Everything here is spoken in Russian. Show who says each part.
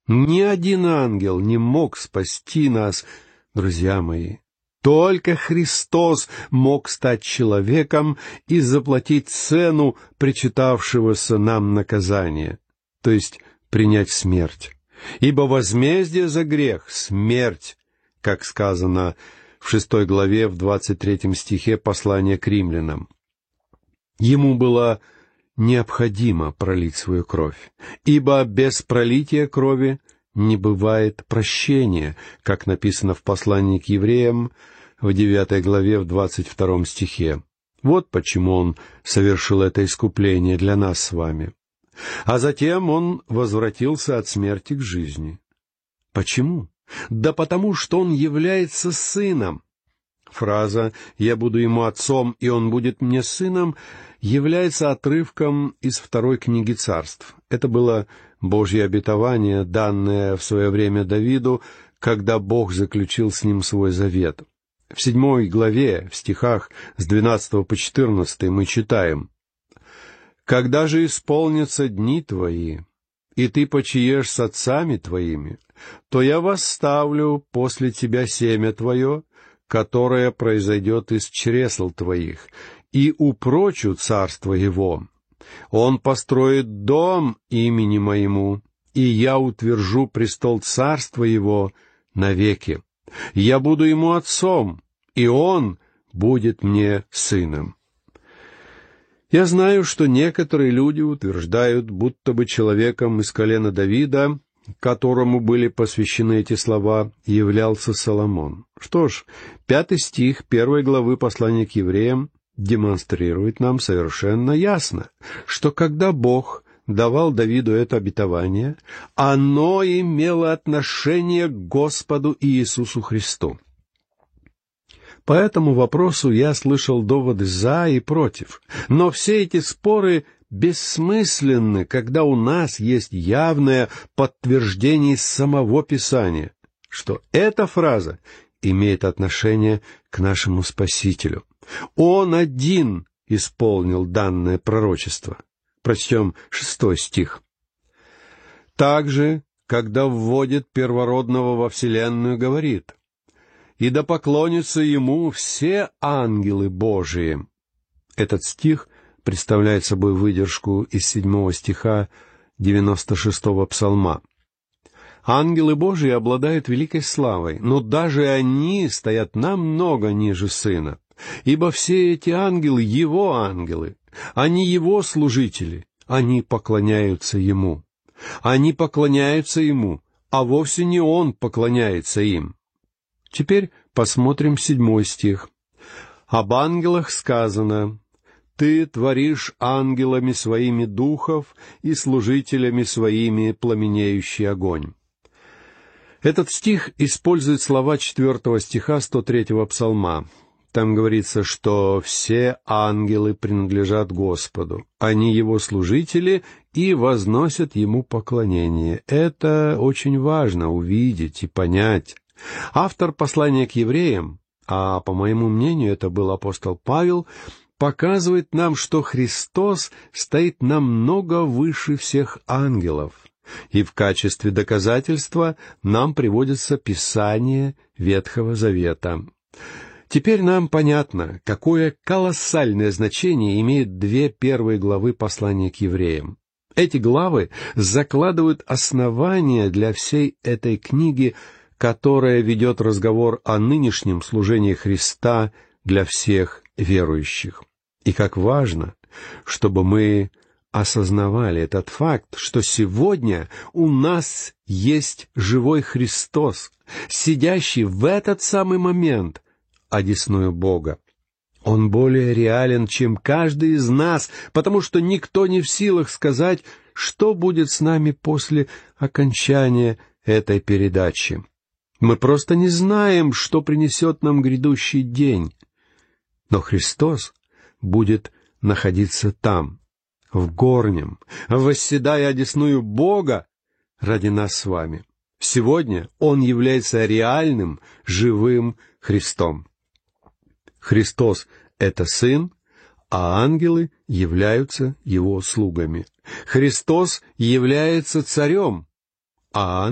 Speaker 1: Ни один ангел не мог спасти нас, друзья мои. Только Христос мог стать человеком и заплатить цену причитавшегося нам наказания, то есть принять смерть. Ибо возмездие за грех — смерть, как сказано в 6 главе, в 23 стихе послания к римлянам. Ему было необходимо пролить свою кровь, ибо без пролития крови не бывает прощения, как написано в послании к евреям в 9 главе, в 22 стихе. Вот почему Он совершил это искупление для нас с вами. А затем Он возвратился от смерти к жизни. Почему? Да потому что Он является Сыном. Фраза «Я буду ему отцом, и он будет мне сыном» является отрывком из 2 книги Царств. Это было Божье обетование, данное в свое время Давиду, когда Бог заключил с ним свой завет. В 7 главе, в стихах с 12 по 14 мы читаем: «Когда же исполнятся дни твои, и ты почиешь с отцами твоими, то я восставлю после тебя семя твое, которое произойдет из чресл твоих, и упрочу царство его. Он построит дом имени моему, и я утвержу престол царства его навеки. Я буду ему отцом, и он будет мне сыном». Я знаю, что некоторые люди утверждают, будто бы человеком из колена Давида, которому были посвящены эти слова, являлся Соломон. Что ж, 5 стих 1 главы послания к евреям демонстрирует нам совершенно ясно, что когда Бог давал Давиду это обетование, оно имело отношение к Господу Иисусу Христу. По этому вопросу я слышал доводы «за» и «против», но все эти споры бессмысленны, когда у нас есть явное подтверждение из самого Писания, что эта фраза имеет отношение к нашему Спасителю. Он один исполнил данное пророчество. Прочтем 6 стих. «Также, когда вводит первородного во вселенную, говорит: и да поклонятся ему все ангелы Божии». Этот стих представляет собой выдержку из 7 стиха 96 псалма. Ангелы Божии обладают великой славой, но даже они стоят намного ниже Сына, ибо все эти ангелы — Его ангелы, они Его служители, они поклоняются Ему. Они поклоняются Ему, а вовсе не Он поклоняется им. Теперь посмотрим 7 стих. «Об ангелах сказано: Ты творишь ангелами своими духов и служителями своими пламенеющий огонь». Этот стих использует слова 4 стиха 103 псалма. Там говорится, что все ангелы принадлежат Господу, они Его служители и возносят Ему поклонение. Это очень важно увидеть и понять. Автор послания к евреям, а по моему мнению это был апостол Павел, показывает нам, что Христос стоит намного выше всех ангелов. И в качестве доказательства нам приводится Писание Ветхого Завета. Теперь нам понятно, какое колоссальное значение имеют 2 первые главы послания к евреям. Эти главы закладывают основания для всей этой книги, которая ведет разговор о нынешнем служении Христа для всех верующих. И как важно, чтобы мы осознавали этот факт, что сегодня у нас есть живой Христос, сидящий в этот самый момент одесную Бога. Он более реален, чем каждый из нас, потому что никто не в силах сказать, что будет с нами после окончания этой передачи. Мы просто не знаем, что принесет нам грядущий день. Но Христос будет находиться там, в горнем, восседая одесную Бога ради нас с вами. Сегодня Он является реальным, живым Христом. Христос — это Сын, а ангелы являются Его слугами. Христос является Царем, а